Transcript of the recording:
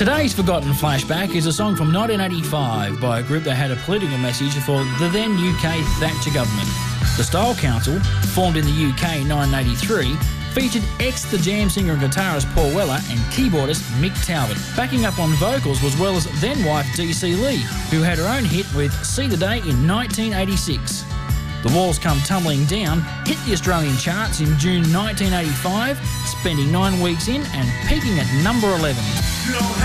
Today's Forgotten Flashback is a song from 1985 by a group that had a political message for the then UK Thatcher government. The Style Council, formed in the UK in 1983, featured The Jam singer and guitarist Paul Weller and keyboardist Mick Talbot. Backing up on vocals was Weller's then-wife DC Lee, who had her own hit with See the Day in 1986. The Walls Come Tumbling Down hit the Australian charts in June 1985, spending 9 weeks in and peaking at number 11.